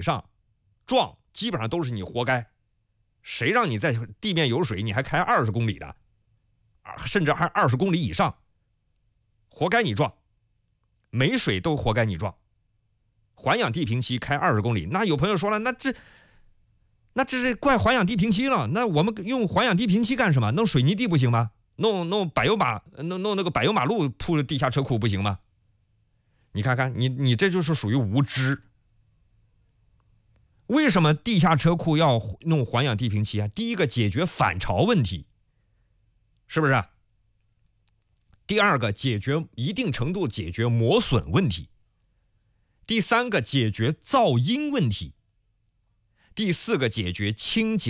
以上撞，基本上都是你活该。谁让你在地面有水你还开20公里的，甚至还20公里以上，活该你撞。没水都活该你撞。环氧地平期开20公里，那有朋友说了，那这是怪环氧地平期了。那我们用环氧地平期干什么？弄水泥地不行吗？弄柏油那个柏油马路铺地下车库不行吗？你看看，你这就是属于无知。为什么地下车库要弄环氧地平期啊？第一个，解决反潮问题，是不是？第二个，一定程度解决磨损问题。第三个，解决噪音问题。第四个，解决清洁